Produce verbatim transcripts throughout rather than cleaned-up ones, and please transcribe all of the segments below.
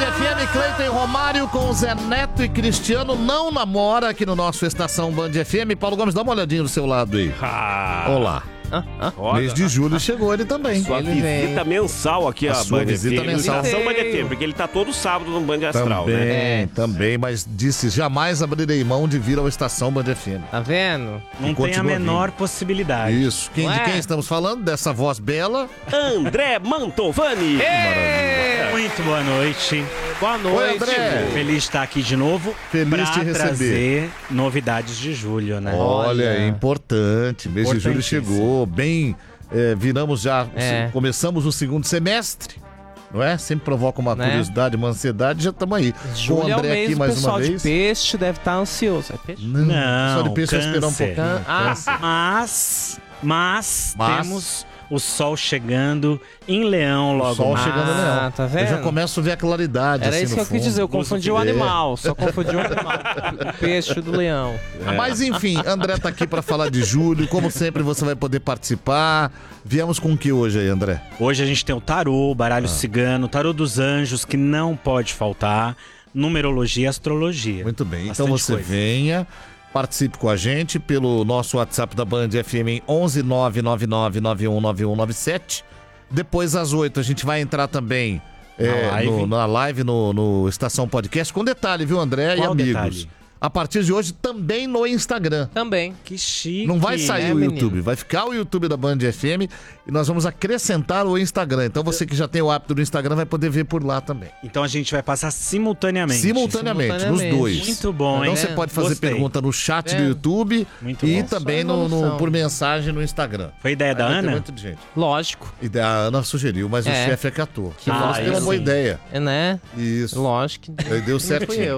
Band F M, Cleiton e Romário com Zé Neto e Cristiano não namora aqui no nosso Estação Band F M. Paulo Gomes, dá uma olhadinha do seu lado aí. Ah. Olá. Ah, ah. Mês de julho chegou ele também. Sua ele visita vem. mensal aqui a a sua Band visita F M. mensal. Estação Band F M, porque ele tá todo sábado no Band Astral, também, né? É. Também, mas disse jamais abrirei mão de vir ao Estação Band F M. Tá vendo? Não tem a menor possibilidade. Isso. Quem, de Ué? quem estamos falando? Dessa voz bela. André Mantovani. Maravilha. Muito boa noite. Boa noite. Oi, André. Feliz de estar aqui de novo. Feliz pra de receber. trazer novidades de julho, né? Olha, é importante. Mês de julho Importantíssimo. chegou bem. É, viramos já, É. começamos o segundo semestre, não é? Sempre provoca uma Né? curiosidade, uma ansiedade, já estamos aí. Julho Com o é o André mês aqui do mais pessoal uma de vez. peixe deve estar ansioso. É peixe? Não, Não, só de peixe vai esperar um câncer. pouquinho. Ah, Câncer. Mas, mas, Mas. temos o sol chegando em Leão logo O sol mais. chegando no Ah, leão. tá Eu já vendo? começo a ver a claridade. Era assim, isso no que eu quis fundo. dizer, eu confundi o É. animal, só confundi o animal. O peixe do leão. Mas enfim, André tá aqui para falar de julho. Como sempre, você vai poder participar. Viemos com o que hoje aí, André? Hoje a gente tem o tarô, o baralho Ah. cigano, o tarô dos anjos, que não pode faltar, numerologia e astrologia. Muito bem, então Bastante você coisa. venha, participe com a gente pelo nosso WhatsApp da Band F M em onze nove nove nove nove um nove um nove sete. Depois às oito a gente vai entrar também é, live. no- na live no, no Estação Podcast, com detalhe, viu, André Qual e amigos? detalhe? A partir de hoje também no Instagram. Também. Que chique. Não vai sair né, o menino? YouTube, vai ficar o YouTube da Band F M e nós vamos acrescentar o Instagram. Então você que já tem o hábito do Instagram vai poder ver por lá também. Então a gente vai passar simultaneamente. Simultaneamente, nos Simultaneamente. dois. Muito bom, Então hein? você pode fazer Gostei. pergunta no chat do É. YouTube Muito e bom. também Só no, no- evolução. por mensagem no Instagram. Foi ideia da Vai ter Ana? muito de gente. Lógico. E da Ana sugeriu, mas o É. chefe acatou. Que Ah, nós temos uma isso boa sim. ideia. É, né? Isso. Lógico. que- Aí deu Não certinho. fui eu.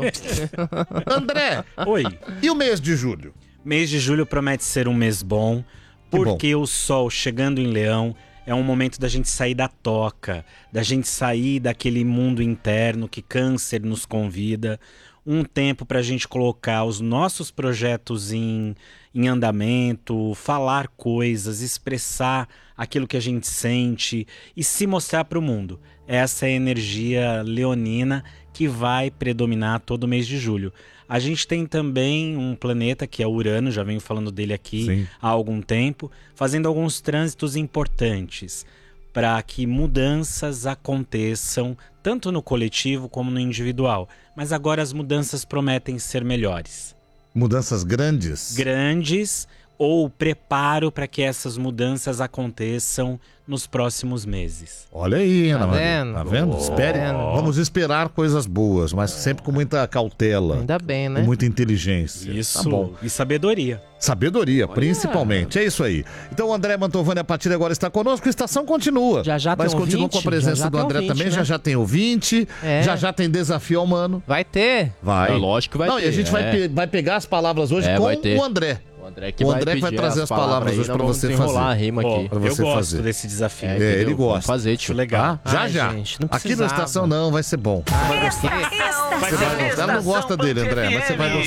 André, Oi. e o mês de julho? Mês de julho promete ser um mês bom, Que bom. porque o sol chegando em Leão é um momento da gente sair da toca, da gente sair daquele mundo interno que Câncer nos convida. Um tempo para a gente colocar os nossos projetos em, em andamento, falar coisas, expressar aquilo que a gente sente e se mostrar para o mundo. Essa é a energia leonina que vai predominar todo o mês de julho. A gente tem também um planeta que é Urano, já venho falando dele aqui Sim. há algum tempo, fazendo alguns trânsitos importantes para que mudanças aconteçam tanto no coletivo como no individual. Mas agora as mudanças prometem ser melhores. Mudanças grandes? Grandes ou preparo para que essas mudanças aconteçam nos próximos meses. Olha aí, Ana Tá Maria. vendo? Tá vendo? Espere. vendo? Vamos esperar coisas boas, mas sempre com muita cautela. Ainda bem, né? Com muita inteligência. Isso. Tá bom. E sabedoria. Sabedoria, principalmente. É isso aí. Então o André Mantovani a partir de agora está conosco. A estação continua. Já já Mas tem continua ouvinte, com a presença já já do tem André ouvinte, também. né? Já já tem ouvinte. É. Já já tem desafio ao mano. Vai ter? Vai. É lógico que vai Não, ter. e a gente vai, é. pe- vai pegar as palavras hoje É, com vai ter. o André. O André que O vai, André que vai pedir trazer as palavras aí, hoje nós pra vamos você desenrolar fazer. a rima Pô, aqui. Pra eu você gosto fazer. desse desafio. É, entendeu? ele gosta. Vamos fazer, tio. Acho legal. Tá? Já, Ai, já. gente, não Aqui na precisava. estação não, vai ser bom. Você vai gostar. Ela não gosta dele, André, mas você vai gostar.